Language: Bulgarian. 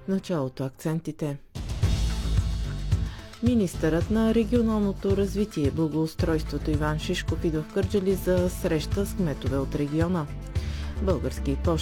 началото акцентите. Министърът на регионалното развитие и благоустройството Иван Шишков идва в Кърджали за среща с кметове от региона. Български пощи